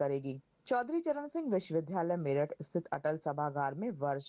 करेगी। चौधरी चरण सिंह विश्वविद्यालय मेरठ स्थित अटल सभागार में वर्ष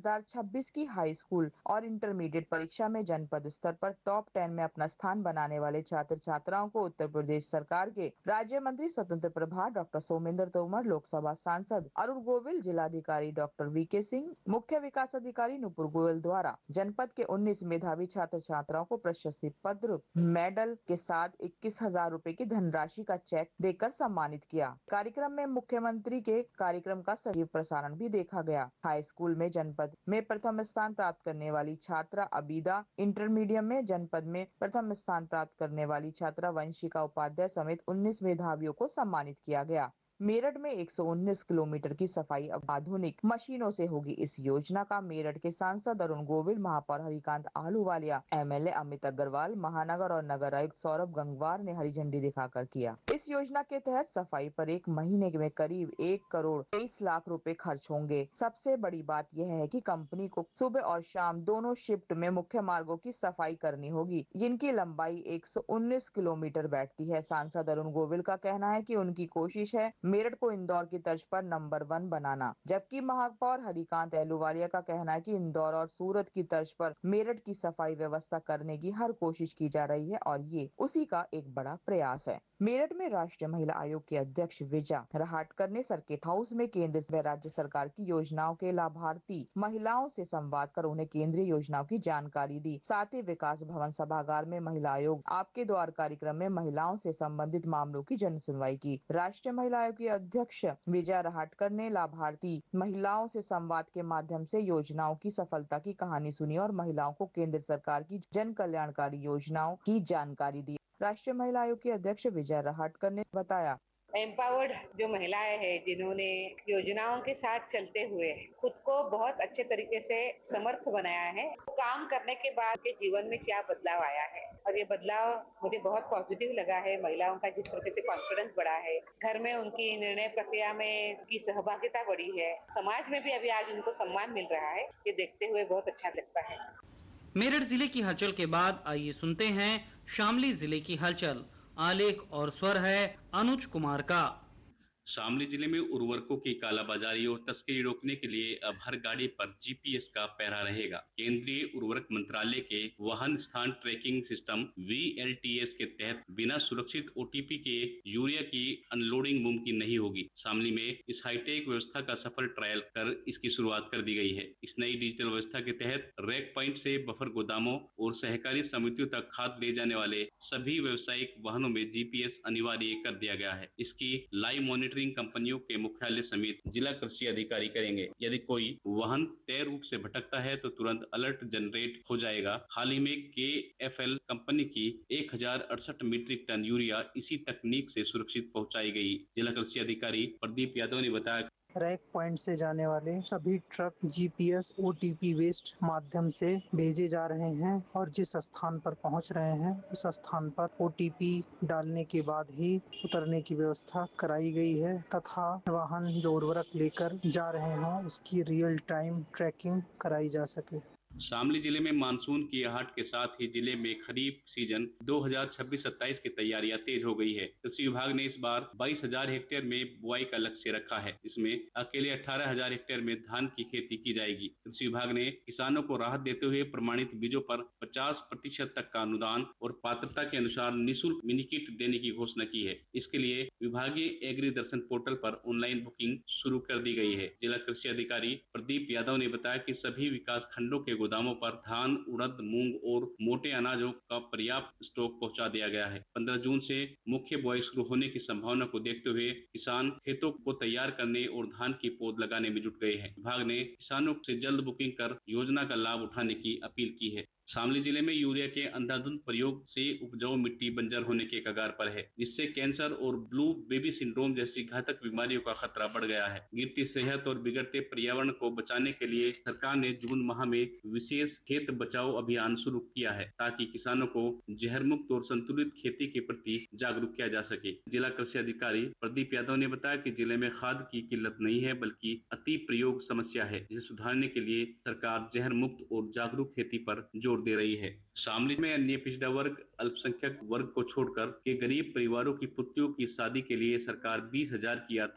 2026 की हाई स्कूल और इंटरमीडिएट परीक्षा में जनपद स्तर पर टॉप 10 में अपना स्थान बनाने वाले छात्र छात्राओं को उत्तर प्रदेश सरकार के राज्य मंत्री स्वतंत्र प्रभार डॉक्टर सोमेंद्र तोमर, लोकसभा सांसद अरुण गोविल, जिलाधिकारी डॉक्टर वीके सिंह, मुख्य विकास अधिकारी नुपुर गोयल द्वारा जनपद के 19 मेधावी छात्र छात्राओं को प्रशस्ति पत्र, मेडल के साथ 21,000 रूपए की धनराशि का चेक देकर सम्मानित किया। कार्यक्रम में मुख्यमंत्री के कार्यक्रम का सजीव प्रसारण भी देखा गया। हाई स्कूल में जनपद में प्रथम स्थान प्राप्त करने वाली छात्रा अबीदा, इंटरमीडिएट में जनपद में प्रथम स्थान प्राप्त करने वाली छात्रा वंशिका उपाध्याय समेत 19 मेधावियों को सम्मानित किया गया। मेरठ में 119 किलोमीटर की सफाई अब आधुनिक मशीनों से होगी। इस योजना का मेरठ के सांसद अरुण गोविल, महापौर हरिकांत आहलूवालिया, एमएलए अमित अग्रवाल, महानगर और नगर आयुक्त सौरभ गंगवार ने हरी झंडी दिखाकर किया। इस योजना के तहत सफाई पर एक महीने में करीब 1 करोड़ 23 लाख रुपए खर्च होंगे। सबसे बड़ी बात यह है कि कंपनी को सुबह और शाम दोनों शिफ्ट में मुख्य मार्गों की सफाई करनी होगी, जिनकी लंबाई 119 किलोमीटर बैठती है। सांसद अरुण गोविल का कहना है कि उनकी कोशिश है मेरठ को इंदौर की तर्ज पर नंबर 1 बनाना, जबकि महापौर हरिकांत आहलूवालिया का कहना है कि इंदौर और सूरत की तर्ज पर मेरठ की सफाई व्यवस्था करने की हर कोशिश की जा रही है और ये उसी का एक बड़ा प्रयास है। मेरठ में राष्ट्रीय महिला आयोग के अध्यक्ष विजया रहाटकर ने सर्किट हाउस में केंद्र व राज्य सरकार की योजनाओं के लाभार्थी महिलाओं से संवाद कर उन्हें केंद्रीय योजनाओं की जानकारी दी। साथ ही विकास भवन सभागार में महिला आयोग आपके द्वार कार्यक्रम में महिलाओं से संबंधित मामलों की जन सुनवाई की। राष्ट्रीय महिला आयोग की अध्यक्ष विजया रहाटकर ने लाभार्थी महिलाओं से संवाद के माध्यम से योजनाओं की सफलता की कहानी सुनी और महिलाओं को केंद्र सरकार की जन कल्याणकारी योजनाओं की जानकारी दी। राष्ट्रीय महिला आयोग की अध्यक्ष विजया रहाटकर ने बताया, एम्पावर्ड जो महिलाएं हैं जिन्होंने योजनाओं के साथ चलते हुए खुद को बहुत अच्छे तरीके से समर्थ बनाया है, काम करने के बाद के जीवन में क्या बदलाव आया है और ये बदलाव मुझे बहुत पॉजिटिव लगा है। महिलाओं का जिस प्रकार से कॉन्फिडेंस बढ़ा है, घर में उनकी निर्णय प्रक्रिया में उनकी सहभागिता बढ़ी है, समाज में भी अभी आज उनको सम्मान मिल रहा है, ये देखते हुए बहुत अच्छा लगता है। मेरठ जिले की हलचल के बाद आइए सुनते हैं शामली जिले की हलचल। आलेख और स्वर है अनुज कुमार का। शामली जिले में उर्वरकों की कालाबाजारी और तस्करी रोकने के लिए अब हर गाड़ी पर जीपीएस का पहरा रहेगा। केंद्रीय उर्वरक मंत्रालय के वाहन स्थान ट्रैकिंग सिस्टम VLTS के तहत बिना सुरक्षित OTP के यूरिया की अनलोडिंग मुमकिन नहीं होगी। शामली में इस हाईटेक व्यवस्था का सफल ट्रायल कर इसकी शुरुआत कर दी गई है। इस नई डिजिटल व्यवस्था के तहत रैक पॉइंट से बफर गोदामों और सहकारी समितियों तक खाद ले जाने वाले सभी व्यावसायिक वाहनों में जीपीएस अनिवार्य कर दिया गया है। इसकी लाइव मॉनिटरिंग कंपनियों के मुख्यालय समेत जिला कृषि अधिकारी करेंगे। यदि कोई वाहन तय रूट से भटकता है तो तुरंत अलर्ट जनरेट हो जाएगा। हाल ही में KFL कंपनी की 1068 मीट्रिक टन यूरिया इसी तकनीक से सुरक्षित पहुंचाई गई। जिला कृषि अधिकारी प्रदीप यादव ने बताया, रैक पॉइंट से जाने वाले सभी ट्रक जीपीएस OTP बेस्ड माध्यम से भेजे जा रहे हैं और जिस स्थान पर पहुंच रहे हैं उस स्थान पर OTP डालने के बाद ही उतरने की व्यवस्था कराई गई है तथा वाहन जो उर्वरक लेकर जा रहे हों उसकी रियल टाइम ट्रैकिंग कराई जा सके। शामली जिले में मानसून की आहट के साथ ही जिले में खरीफ सीजन 2026-27 की तैयारियां तेज हो गई है। कृषि विभाग ने इस बार 22,000 हेक्टेयर में बुआई का लक्ष्य रखा है। इसमें अकेले 18,000 हेक्टेयर में धान की खेती की जाएगी। कृषि विभाग ने किसानों को राहत देते हुए प्रमाणित बीजों पर 50% तक का अनुदान और पात्रता के अनुसार निःशुल्क मिनी किट देने की घोषणा की है। इसके लिए विभागीय एग्री दर्शन पोर्टल पर ऑनलाइन बुकिंग शुरू कर दी गई है। जिला कृषि अधिकारी प्रदीप यादव ने बताया कि सभी विकास खंडों के गोदामों पर धान, उड़द, मूंग और मोटे अनाजों का पर्याप्त स्टॉक पहुंचा दिया गया है। 15 जून से मुख्य बुआई शुरू होने की संभावना को देखते हुए किसान खेतों को तैयार करने और धान की पौध लगाने में जुट गए हैं। विभाग ने किसानों से जल्द बुकिंग कर योजना का लाभ उठाने की अपील की है। शामली जिले में यूरिया के अंधाधुंध प्रयोग से उपजाऊ मिट्टी बंजर होने के कगार पर है, जिससे कैंसर और ब्लू बेबी सिंड्रोम जैसी घातक बीमारियों का खतरा बढ़ गया है। गिरती सेहत और बिगड़ते पर्यावरण को बचाने के लिए सरकार ने जून माह में विशेष खेत बचाओ अभियान शुरू किया है, ताकि किसानों को जहर मुक्त और संतुलित खेती के प्रति जागरूक किया जा सके। जिला कृषि अधिकारी प्रदीप यादव ने बताया कि जिले में खाद की किल्लत नहीं है, बल्कि अति प्रयोग समस्या है, जिसे सुधारने के लिए सरकार जहर मुक्त और जागरूक खेती पर जोर दे रही है। शामली में अन्य पिछड़ा वर्ग, अल्पसंख्यक वर्ग को छोड़कर के गरीब परिवारों की पुत्रियों की शादी के लिए सरकार 20,000 की